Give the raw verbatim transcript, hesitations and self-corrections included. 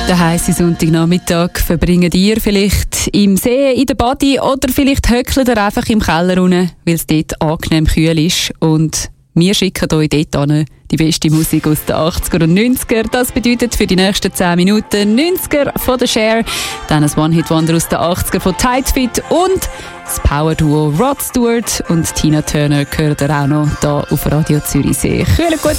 Den heissen Sonntagnachmittag verbringen ihr vielleicht im See, in der Badi oder vielleicht höckelt ihr einfach im Keller unten, weil es dort angenehm kühl ist. Und wir schicken euch dort hin die beste Musik aus den achtziger und neunziger. Das bedeutet für die nächsten zehn Minuten neunziger von der Cher, dann ein One-Hit-Wonder aus den achtziger von Tight Fit und das Power-Duo Rod Stewart und Tina Turner gehört ihr auch noch hier auf Radio Zürichsee. Kühlen gut